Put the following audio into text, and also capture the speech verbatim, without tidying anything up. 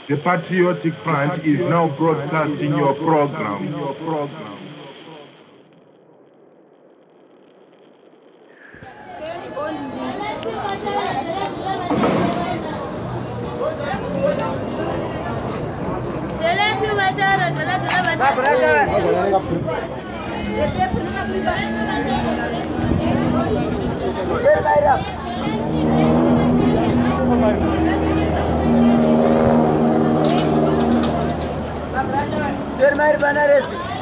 The Patriotic Front is now broadcasting your program. Your program. Sir, Mahir Banaresi.